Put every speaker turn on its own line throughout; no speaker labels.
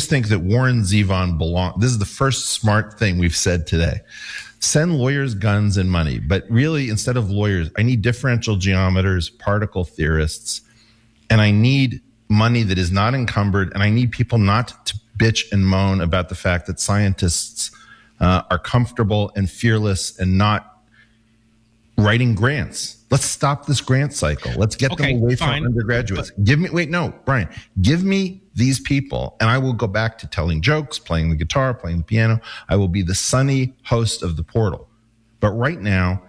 just think that Warren Zevon this is the first smart thing we've said today. Send lawyers guns and money. But really, instead of lawyers, I need differential geometers, particle theorists, and I need money that is not encumbered, and I need people not to bitch and moan about the fact that scientists are comfortable and fearless and not writing grants. Let's stop this grant cycle. Let's get them away from undergraduates. Brian, give me these people and I will go back to telling jokes, playing the guitar, playing the piano. I will be the sunny host of the portal. But right now,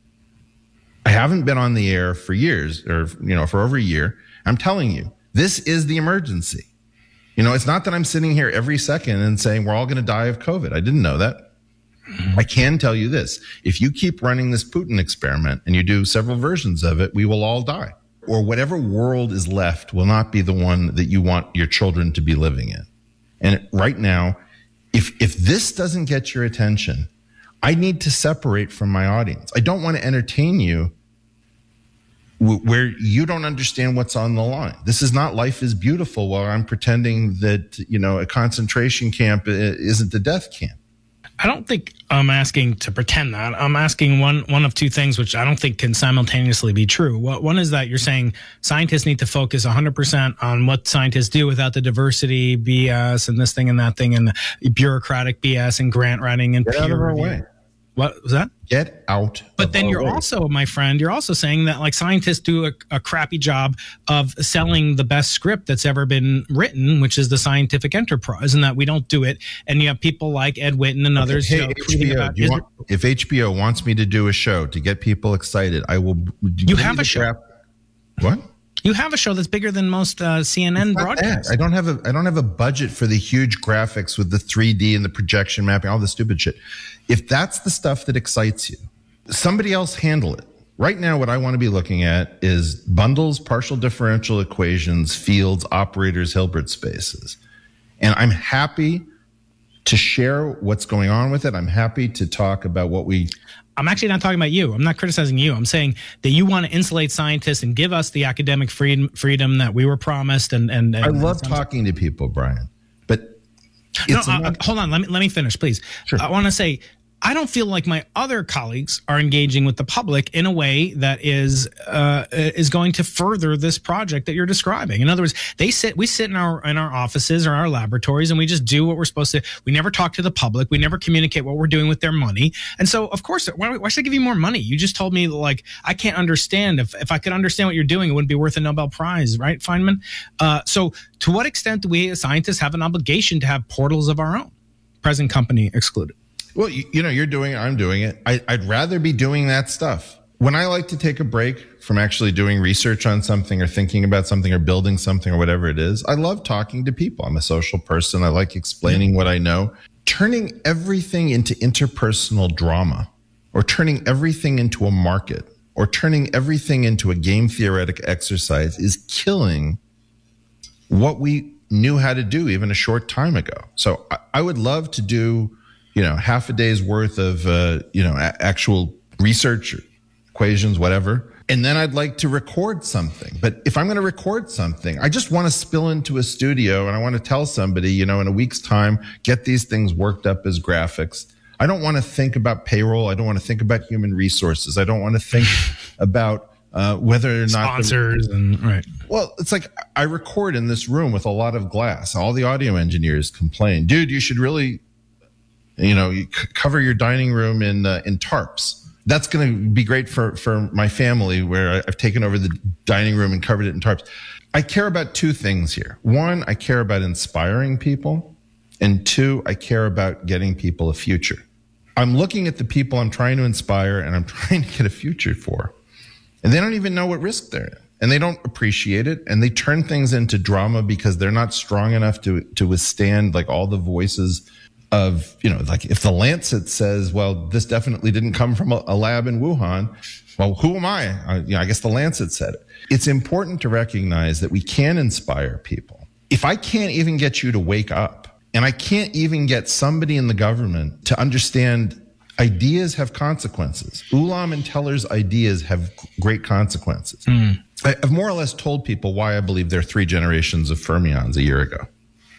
I haven't been on the air for years or, for over a year. I'm telling you, this is the emergency. It's not that I'm sitting here every second and saying we're all going to die of COVID. I didn't know that. I can tell you this. If you keep running this Putin experiment and you do several versions of it, we will all die. Or whatever world is left will not be the one that you want your children to be living in. And right now, if this doesn't get your attention, I need to separate from my audience. I don't want to entertain you where you don't understand what's on the line. This is not Life is Beautiful while I'm pretending that, a concentration camp isn't the death camp.
I don't think I'm asking to pretend that. I'm asking one of two things, which I don't think can simultaneously be true. One is that you're saying scientists need to focus 100% on what scientists do without the diversity BS and this thing and that thing and the bureaucratic BS and grant writing and peer review. What was that?
Get out.
But then you're also, my friend, you're also saying that like scientists do a crappy job of selling the best script that's ever been written, which is the scientific enterprise, and that we don't do it. And you have people like Ed Witten and others.
Hey, HBO, if HBO wants me to do a show to get people excited, I will.
You have a show.
What?
You have a show that's bigger than most CNN broadcasts.
I don't have a budget for the huge graphics with the 3D and the projection mapping, all the stupid shit. If that's the stuff that excites you, somebody else handle it. Right now, what I want to be looking at is bundles, partial differential equations, fields, operators, Hilbert spaces. And I'm happy to share what's going on with it. I'm happy to talk about what
I'm actually not talking about you. I'm not criticizing you. I'm saying that you want to insulate scientists and give us the academic freedom that we were promised. And
I love talking to people, Brian. But
hold on. Let me finish, please.
Sure.
I want to say I don't feel like my other colleagues are engaging with the public in a way that is going to further this project that you're describing. In other words, we sit in our offices or our laboratories and we just do what we're supposed to. We never talk to the public. We never communicate what we're doing with their money. And so, of course, why should I give you more money? You just told me like I can't understand. If I could understand what you're doing, it wouldn't be worth a Nobel Prize, right, Feynman? So, to what extent do we as scientists have an obligation to have portals of our own? Present company excluded.
Well, you're doing it. I'm doing it. I'd rather be doing that stuff. When I like to take a break from actually doing research on something or thinking about something or building something or whatever it is, I love talking to people. I'm a social person. I like explaining what I know. Turning everything into interpersonal drama or turning everything into a market or turning everything into a game theoretic exercise is killing what we knew how to do even a short time ago. So I would love to do half a day's worth of, actual research, equations, whatever. And then I'd like to record something. But if I'm going to record something, I just want to spill into a studio and I want to tell somebody, in a week's time, get these things worked up as graphics. I don't want to think about payroll. I don't want to think about human resources. I don't want to think about whether or not
sponsors right.
Well, it's like I record in this room with a lot of glass. All the audio engineers complain, dude, you should really you cover your dining room in tarps. That's going to be great for my family where I've taken over the dining room and covered it in tarps. I care about two things here. One, I care about inspiring people. And two, I care about getting people a future. I'm looking at the people I'm trying to inspire and I'm trying to get a future for. And they don't even know what risk they're in. And they don't appreciate it. And they turn things into drama because they're not strong enough to withstand like all the voices of, like if the Lancet says, well, this definitely didn't come from a lab in Wuhan. Well, who am I? I guess the Lancet said it. It's important to recognize that we can inspire people. If I can't even get you to wake up and I can't even get somebody in the government to understand ideas have consequences. Ulam and Teller's ideas have great consequences. I've more or less told people why I believe there are 3 generations of fermions a year ago.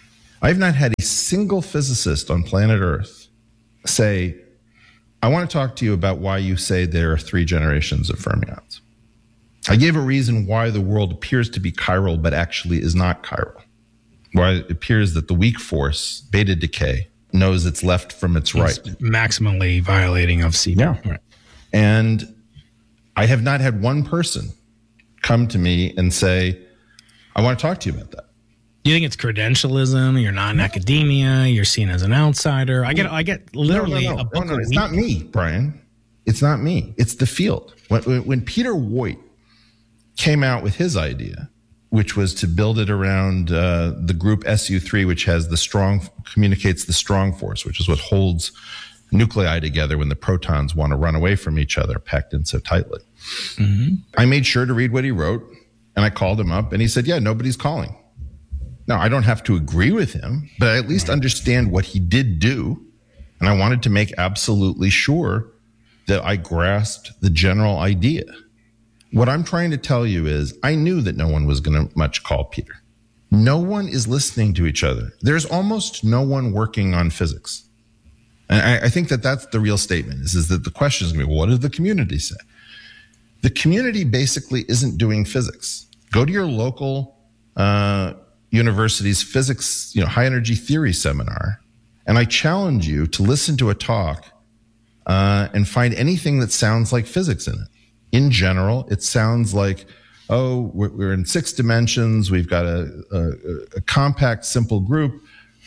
I've not had a single physicist on planet Earth say, I want to talk to you about why you say there are 3 generations of fermions. I gave a reason why the world appears to be chiral, but actually is not chiral. Why it appears that the weak force, beta decay, knows it's left from its right.
It's maximally violating of CP.
Yeah.
Right.
And I have not had one person come to me and say, I want to talk to you about that.
Do you think it's credentialism? You're not in academia. You're seen as an outsider. I get literally a book.
It's not me, Brian. It's not me. It's the field. When Peter Woit came out with his idea, which was to build it around the group SU3, which communicates the strong force, which is what holds nuclei together when the protons want to run away from each other, packed in so tightly. Mm-hmm. I made sure to read what he wrote, and I called him up, and he said, yeah, nobody's calling. Now, I don't have to agree with him, but I at least understand what he did do, and I wanted to make absolutely sure that I grasped the general idea. What I'm trying to tell you is I knew that no one was going to much call Peter. No one is listening to each other. There's almost no one working on physics. And I think that that's the real statement, is that the question is going to be, well, what did the community say? The community basically isn't doing physics. Go to your local university's physics, high energy theory seminar, and I challenge you to listen to a talk and find anything that sounds like physics in it. In general, it sounds like, oh, we're in 6 dimensions, we've got a compact, simple group,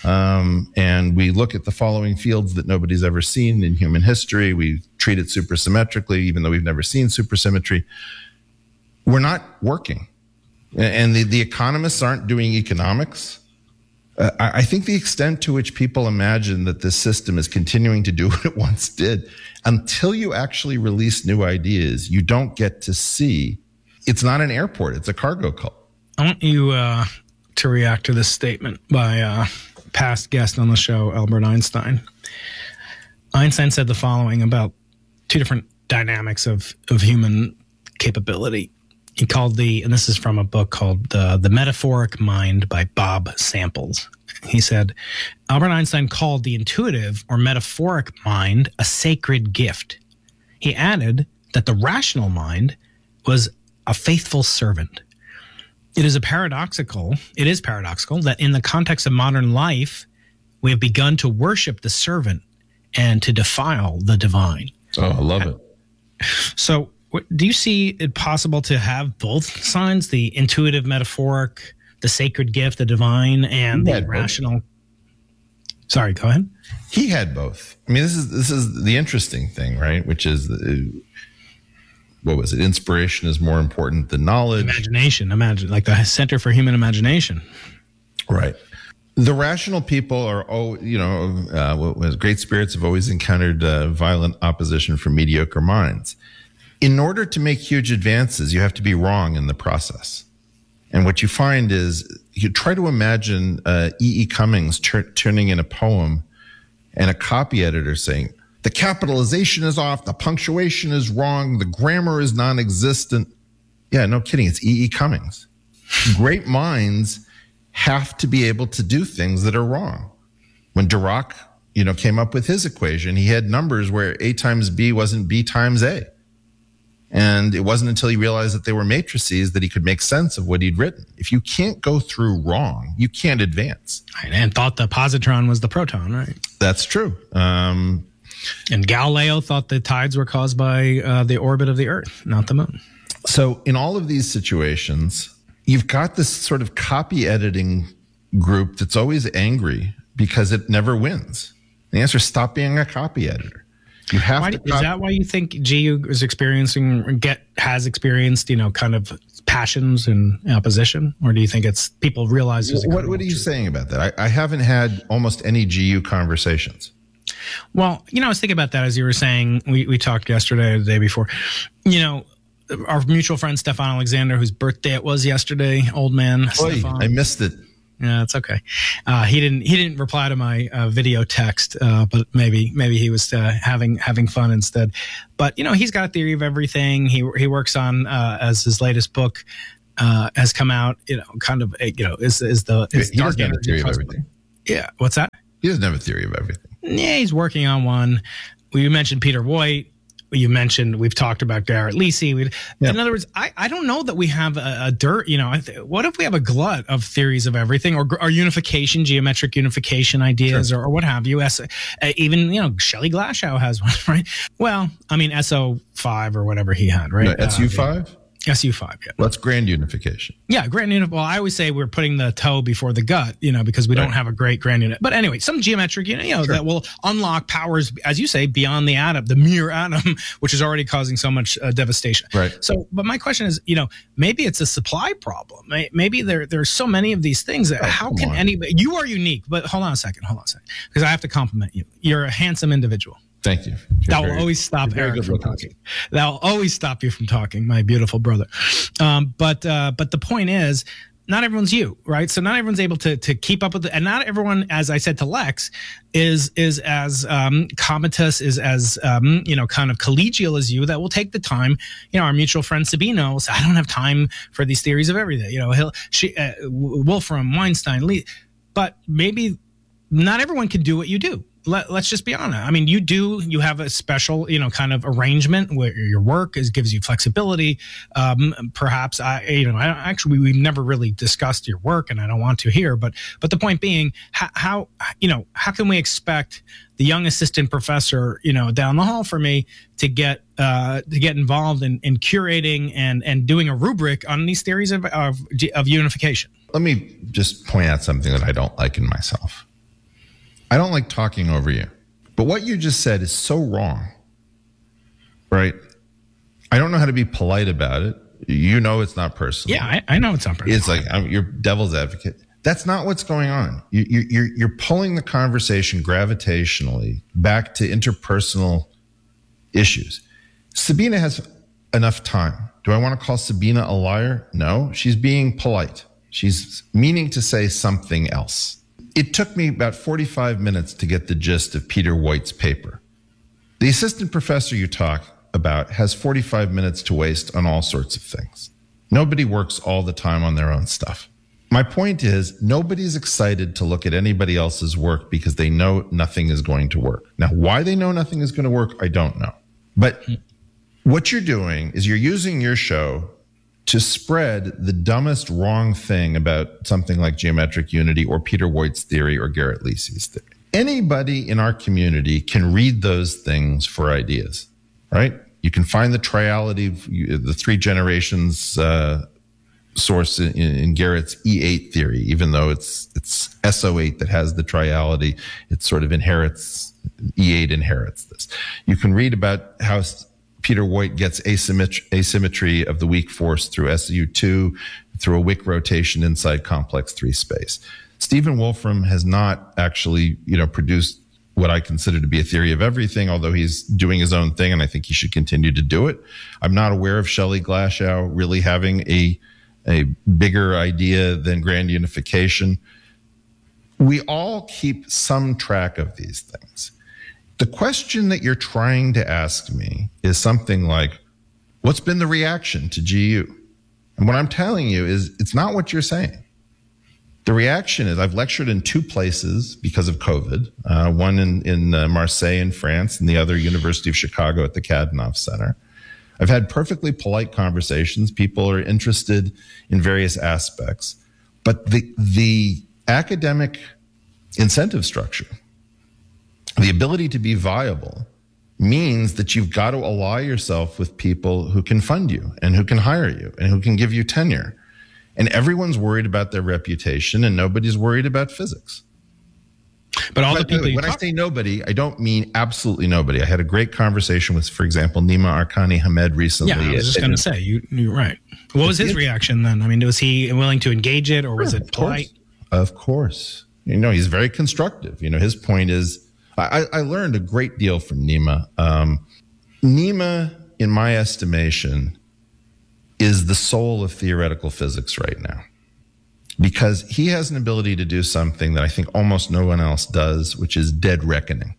and we look at the following fields that nobody's ever seen in human history. We treat it supersymmetrically, even though we've never seen supersymmetry. We're not working. And the economists aren't doing economics. I think the extent to which people imagine that this system is continuing to do what it once did, until you actually release new ideas, you don't get to see. It's not an airport, it's a cargo cult.
I want you to react to this statement by a past guest on the show, Albert Einstein. Einstein said the following about 2 different dynamics of human capability. He called and this is from a book called The Metaphoric Mind by Bob Samples. He said, Albert Einstein called the intuitive or metaphoric mind a sacred gift. He added that the rational mind was a faithful servant. It is paradoxical that in the context of modern life, we have begun to worship the servant and to defile the divine.
Oh, I love it.
So, do you see it possible to have both sides, the intuitive, metaphoric, the sacred gift, the divine, and the rational? Both. Sorry, go ahead.
He had both. I mean, this is the interesting thing, right? Which is, what was it? Inspiration is more important than knowledge.
Imagination, like the Center for Human Imagination.
Right. The rational people are, great spirits have always encountered violent opposition from mediocre minds. In order to make huge advances, you have to be wrong in the process. And what you find is you try to imagine E.E. Cummings turning in a poem and a copy editor saying, the capitalization is off, the punctuation is wrong, the grammar is non-existent. Yeah, no kidding. It's E.E. Cummings. Great minds have to be able to do things that are wrong. When Dirac, came up with his equation, he had numbers where A times B wasn't B times A. And it wasn't until he realized that they were matrices that he could make sense of what he'd written. If you can't go through wrong, you can't advance.
Right, and thought the positron was the proton, right?
That's true.
And Galileo thought the tides were caused by the orbit of the Earth, not the moon.
So in all of these situations, you've got this sort of copy editing group that's always angry because it never wins. The answer is stop being a copy editor. You have to.
Is that why you think GU has experienced, kind of passions and opposition, or do you think it's people realize?
What are you saying about that? I haven't had almost any GU conversations.
Well, I was thinking about that as you were saying. We talked yesterday or the day before. Our mutual friend Stefan Alexander, whose birthday it was yesterday, old man.
Stefan. I missed it.
Yeah, it's okay. He didn't reply to my video text, but maybe he was having fun instead. But he's got a theory of everything. He works on as his latest book has come out. Is dark energy. Yeah. What's that?
He doesn't have a theory of everything.
Yeah, he's working on one. Well, you mentioned Peter Voigt. We've talked about Garrett Lisi. In other words, I don't know that we have a what if we have a glut of theories of everything or unification, geometric unification ideas, or what have you? Even, Shelley Glashow has one, right? Well, I mean, SO5 or whatever he had, right?
No, SU5?
SU5, yeah.
Well, that's grand unification.
Yeah, grand unification. Well, I always say we're putting the toe before the gut, because we don't have a great grand unit. But anyway, some geometric, that will unlock powers, as you say, beyond the atom, the mere atom, which is already causing so much devastation.
Right.
So, but my question is, maybe it's a supply problem. Maybe there's so many of these things that how can anybody? You are unique, but hold on a second, because I have to compliment you. You're a handsome individual.
Thank you.
That will always stop Eric from talking. That will always stop you from talking, my beautiful brother. But the point is, not everyone's you, right? So not everyone's able to keep up with it, and not everyone, as I said to Lex, is as comatose, is as kind of collegial as you. That will take the time. Our mutual friend Sabina will say, "I don't have time for these theories of everything." Wolfram, Weinstein, Lee, but maybe not everyone can do what you do. Let's just be honest. I mean, you have a special, kind of arrangement where your work gives you flexibility. Perhaps we've never really discussed your work, and I don't want to here, but the point being, how can we expect the young assistant professor, down the hall for me to get involved in curating and doing a rubric on these theories of unification? Let
me just point out something that I don't like in myself. I don't like talking over you, but what you just said is so wrong, right? I don't know how to be polite about it. It's not personal.
Yeah, I know it's not personal.
It's like you're devil's advocate. That's not what's going on. You're pulling the conversation gravitationally back to interpersonal issues. Sabina has enough time. Do I want to call Sabina a liar? No, she's being polite. She's meaning to say something else. It took me about 45 minutes to get the gist of Peter Voigt's paper. The assistant professor you talk about has 45 minutes to waste on all sorts of things. Nobody works all the time on their own stuff. My point is, nobody's excited to look at anybody else's work because they know nothing is going to work. Now, why they know nothing is going to work, I don't know. But what you're doing is you're using your show to spread the dumbest wrong thing about something like geometric unity or Peter Voigt's theory or Garrett Lisi's theory. Anybody in our community can read those things for ideas, right? You can find the triality, the three generations source in Garrett's E8 theory, even though it's SO8 that has the triality, it sort of inherits, E8 inherits this. You can read about how Peter Voigt gets asymmetry of the weak force through SU2, through a Wick rotation inside complex 3 space. Stephen Wolfram has not actually, produced what I consider to be a theory of everything, although he's doing his own thing, and I think he should continue to do it. I'm not aware of Shelley Glashow really having a bigger idea than grand unification. We all keep some track of these things. The question that you're trying to ask me is something like, what's been the reaction to GU? And what I'm telling you is it's not what you're saying. The reaction is I've lectured in 2 places because of COVID, one in Marseille in France and the other University of Chicago at the Kadanoff Center. I've had perfectly polite conversations. People are interested in various aspects. But the academic incentive structure, the ability to be viable, means that you've got to ally yourself with people who can fund you and who can hire you and who can give you tenure. And everyone's worried about their reputation and nobody's worried about physics.
But all the people
when I say nobody, I don't mean absolutely nobody. I had a great conversation with, for example, Nima Arkani Hamed recently.
Yeah, I was just going to say, you're right. What was his reaction then? I mean, was he willing to engage it, or was it polite?
Of course. He's very constructive. His point is, I learned a great deal from Nima. Nima, in my estimation, is the soul of theoretical physics right now, because he has an ability to do something that I think almost no one else does, which is dead reckoning.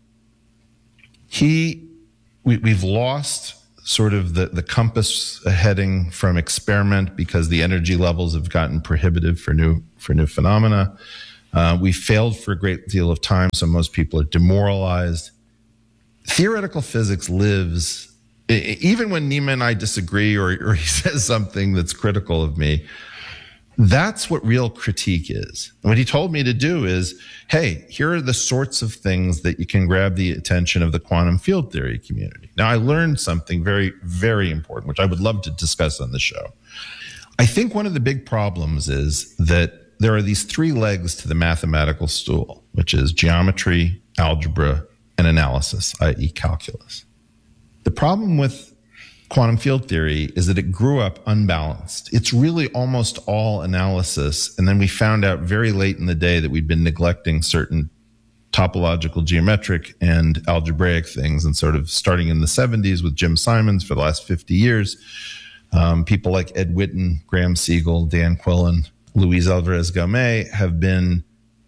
We've lost sort of the compass heading from experiment because the energy levels have gotten prohibitive for new phenomena. We failed for a great deal of time, so most people are demoralized. Theoretical physics lives, even when Nima and I disagree or he says something that's critical of me, that's what real critique is. And what he told me to do is, hey, here are the sorts of things that you can grab the attention of the quantum field theory community. Now, I learned something very, very important, which I would love to discuss on the show. I think one of the big problems is that there are these three legs to the mathematical stool, which is geometry, algebra, and analysis, i.e. calculus. The problem with quantum field theory is that it grew up unbalanced. It's really almost all analysis. And then we found out very late in the day that we'd been neglecting certain topological geometric and algebraic things. And sort of starting in the 70s with Jim Simons for the last 50 years, people like Ed Witten, Graham Siegel, Dan Quillen, Luis Alvarez-Gaumé have been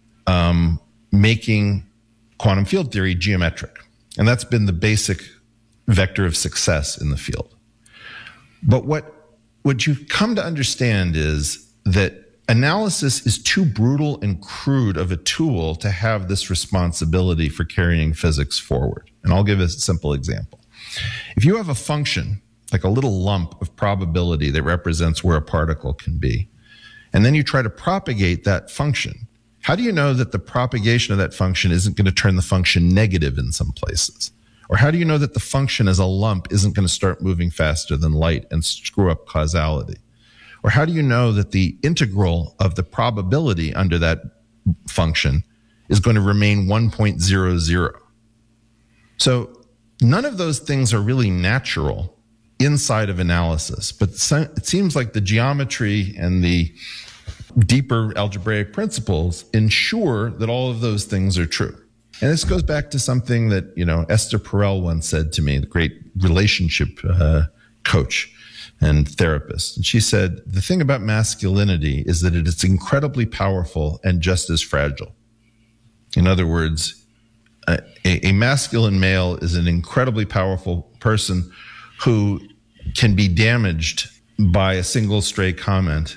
making quantum field theory geometric. And that's been the basic vector of success in the field. But what you come to understand is that analysis is too brutal and crude of a tool to have this responsibility for carrying physics forward. And I'll give a simple example. If you have a function, like a little lump of probability that represents where a particle can be, and then you try to propagate that function, how do you know that the propagation of that function isn't going to turn the function negative in some places? Or how do you know that the function as a lump isn't going to start moving faster than light and screw up causality? Or how do you know that the integral of the probability under that function is going to remain 1.00? So none of those things are really natural inside of analysis, but it seems like the geometry and the deeper algebraic principles ensure that all of those things are true. And this goes back to something that, Esther Perel once said to me, the great relationship coach and therapist. And she said, the thing about masculinity is that it is incredibly powerful and just as fragile. In other words, a masculine male is an incredibly powerful person who can be damaged by a single stray comment,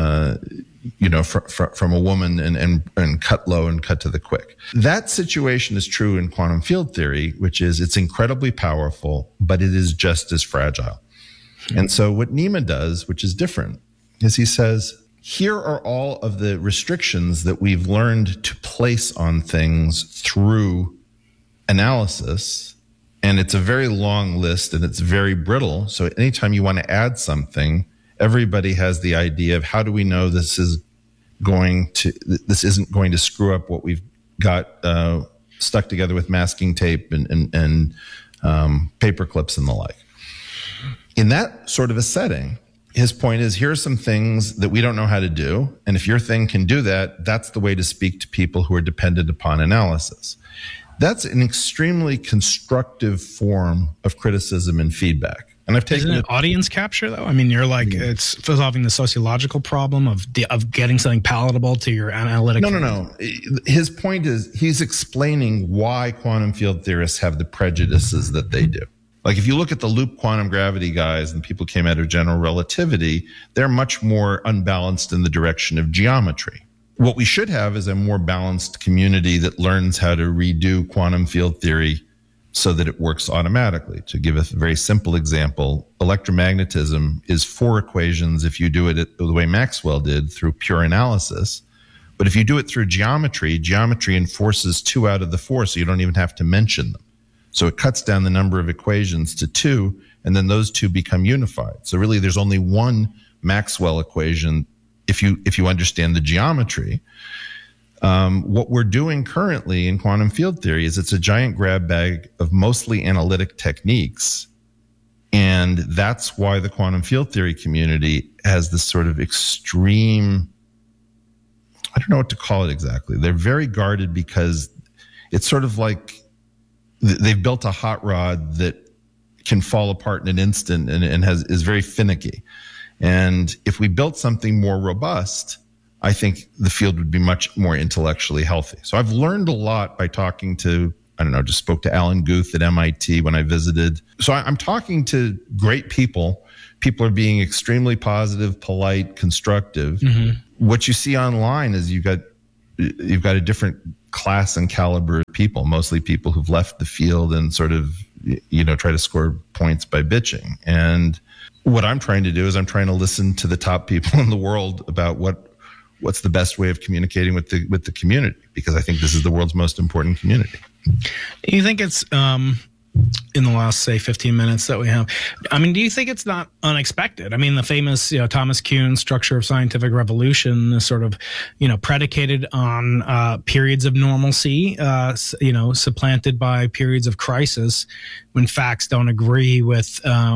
from a woman and cut low and cut to the quick. That situation is true in quantum field theory, which is it's incredibly powerful, but it is just as fragile. And so what Nima does, which is different, is he says, here are all of the restrictions that we've learned to place on things through analysis. And it's a very long list and it's very brittle. So anytime you want to add something, everybody has the idea of how do we know this isn't going to screw up what we've got stuck together with masking tape and paper clips and the like. In that sort of a setting, his point is, here are some things that we don't know how to do. And if your thing can do that, that's the way to speak to people who are dependent upon analysis. That's an extremely constructive form of criticism and feedback. And I've taken
Isn't it audience capture, though? I mean, you're like, it's solving the sociological problem of getting something palatable to your analytic.
No. His point is he's explaining why quantum field theorists have the prejudices that they do. Like if you look at the loop quantum gravity guys and people came out of general relativity, they're much more unbalanced in the direction of geometry. What we should have is a more balanced community that learns how to redo quantum field theory so that it works automatically. To give a very simple example, electromagnetism is 4 equations if you do it the way Maxwell did through pure analysis. But if you do it through geometry enforces 2 out of the 4, so you don't even have to mention them. So it cuts down the number of equations to 2, and then those 2 become unified. So really there's only one Maxwell equation if you understand the geometry. What we're doing currently in quantum field theory is it's a giant grab bag of mostly analytic techniques. And that's why the quantum field theory community has this sort of extreme, I don't know what to call it exactly. They're very guarded because it's sort of like they've built a hot rod that can fall apart in an instant and is very finicky. And if we built something more robust, I think the field would be much more intellectually healthy. So I've learned a lot by talking to, just spoke to Alan Guth at MIT when I visited. So I'm talking to great people. People are being extremely positive, polite, constructive. Mm-hmm. What you see online is you've got you've got a different class and caliber of people, mostly people who've left the field and sort of, try to score points by bitching. And what I'm trying to do is I'm trying to listen to the top people in the world about what's the best way of communicating with the community, because I think this is the world's most important community.
Do you think it's in the last, say, 15 minutes that we have, I mean, do you think it's not unexpected? I mean, the famous, Thomas Kuhn's structure of scientific revolution is sort of, predicated on periods of normalcy, supplanted by periods of crisis when facts don't agree with kind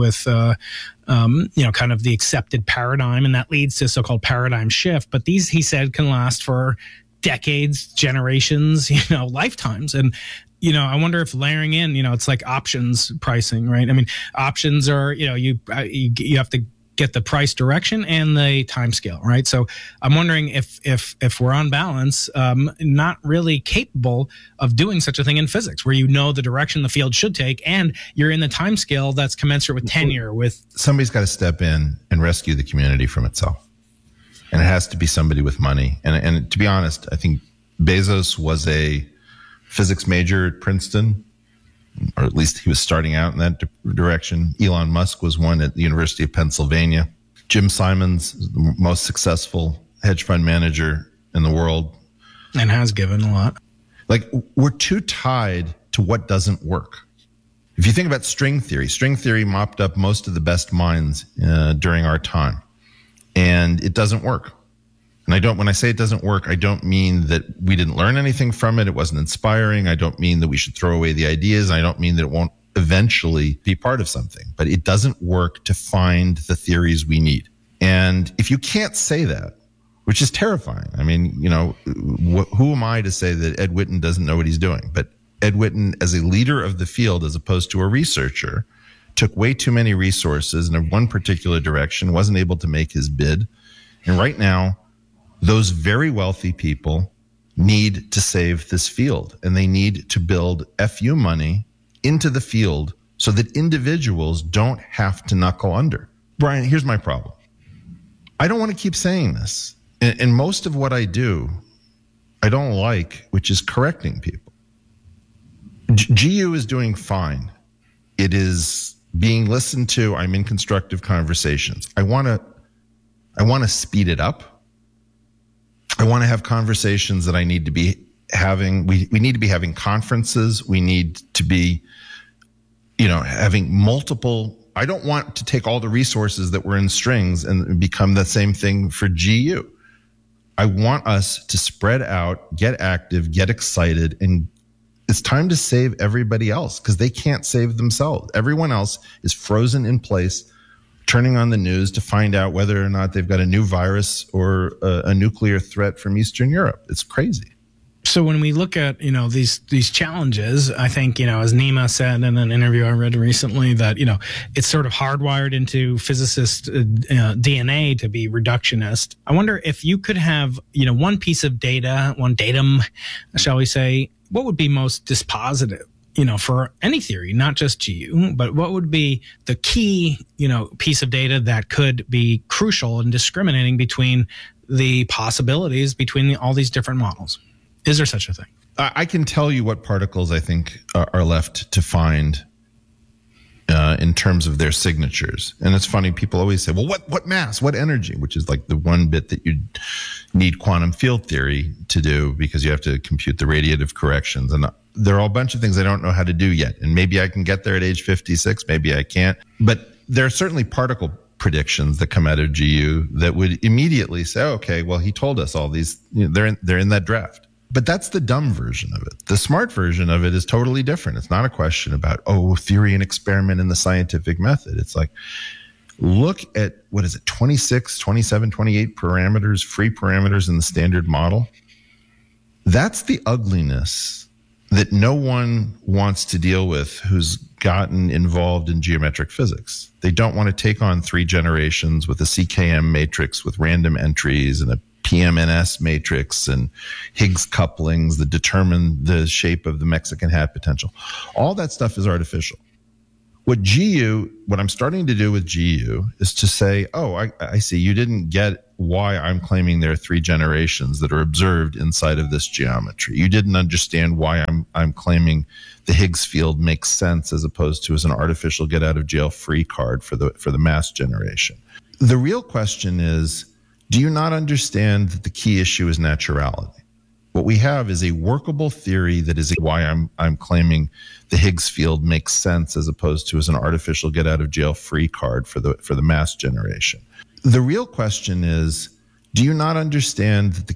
of the accepted paradigm, and that leads to so-called paradigm shift. But these, he said, can last for decades, generations, lifetimes. And I wonder if layering in, it's like options pricing, right? I mean, options are, you have to get the price direction and the time scale, right? So I'm wondering if we're on balance, not really capable of doing such a thing in physics, where the direction the field should take, and you're in the time scale that's commensurate with tenure.
Somebody's got to step in and rescue the community from itself, and it has to be somebody with money. And to be honest, I think Bezos was a physics major at Princeton, or at least he was starting out in that direction. Elon Musk was one at the University of Pennsylvania. Jim Simons, the most successful hedge fund manager in the world.
And has given a lot.
Like, we're too tied to what doesn't work. If you think about string theory mopped up most of the best minds during our time, and it doesn't work. And when I say it doesn't work, I don't mean that we didn't learn anything from it. It wasn't inspiring. I don't mean that we should throw away the ideas. I don't mean that it won't eventually be part of something, but it doesn't work to find the theories we need. And if you can't say that, which is terrifying. I mean, who am I to say that Ed Witten doesn't know what he's doing? But Ed Witten, as a leader of the field, as opposed to a researcher, took way too many resources in one particular direction, wasn't able to make his bid. And right now, those very wealthy people need to save this field, and they need to build FU money into the field so that individuals don't have to knuckle under. Brian, here's my problem. I don't want to keep saying this. And most of what I do, I don't like, which is correcting people. GU is doing fine. It is being listened to. I'm in constructive conversations. I want to speed it up. I want to have conversations that I need to be having. We need to be having conferences. We need to be, having multiple. I don't want to take all the resources that were in strings and become the same thing for GU. I want us to spread out, get active, get excited, and it's time to save everybody else, because they can't save themselves. Everyone else is frozen in place, turning on the news to find out whether or not they've got a new virus or a nuclear threat from Eastern Europe. It's crazy.
So when we look at, these challenges, I think, as Nima said in an interview I read recently, that, it's sort of hardwired into physicist DNA to be reductionist. I wonder if you could have, one piece of data, one datum, shall we say, what would be most dispositive? For any theory, not just GU, but what would be the key, piece of data that could be crucial in discriminating between the possibilities between all these different models? Is there such a thing?
I can tell you what particles I think are left to find in terms of their signatures. And it's funny, people always say, well, what mass, what energy, which is like the one bit that you need quantum field theory to do, because you have to compute the radiative corrections. And there are a bunch of things I don't know how to do yet. And maybe I can get there at age 56, maybe I can't. But there are certainly particle predictions that come out of GU that would immediately say, okay, well, he told us all these, they're in that draft. But that's the dumb version of it. The smart version of it is totally different. It's not a question about, theory and experiment in the scientific method. It's like, look at, 26, 27, 28 parameters, free parameters in the standard model. That's the ugliness that no one wants to deal with who's gotten involved in geometric physics. They don't want to take on 3 generations with a CKM matrix with random entries and a PMNS matrix and Higgs couplings that determine the shape of the Mexican hat potential. All that stuff is artificial. What I'm starting to do with GU is to say, oh, I see. You didn't get why I'm claiming there are 3 generations that are observed inside of this geometry. You didn't understand why I'm claiming the Higgs field makes sense as opposed to as an artificial get out of jail free card for the mass generation. The real question is, do you not understand that the key issue is naturality? What we have is a workable theory that is why I'm claiming the Higgs field makes sense as opposed to as an artificial get out of jail free card for the mass generation. The real question is, do you not understand that the